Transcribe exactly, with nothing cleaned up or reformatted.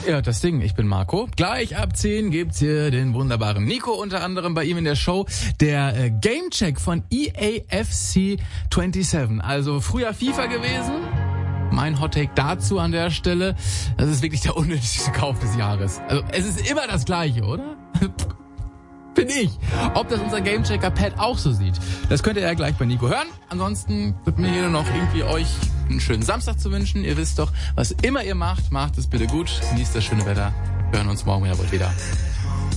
Ja, das Ding, ich bin Marco. Gleich ab zehn gibt's hier den wunderbaren Nico, unter anderem bei ihm in der Show. Der äh, Gamecheck von E A F C siebenundzwanzig. Also früher FIFA gewesen. Mein Hottake dazu an der Stelle. Das ist wirklich der unnötigste Kauf des Jahres. Also es ist immer das Gleiche, oder? Bin ich. Ob das unser Gamechecker Pat auch so sieht, das könnt ihr ja gleich bei Nico hören. Ansonsten wird mir hier nur noch irgendwie euch einen schönen Samstag zu wünschen. Ihr wisst doch, was immer ihr macht, macht es bitte gut. Genießt das schöne Wetter. Wir hören uns morgen wieder wohl wieder.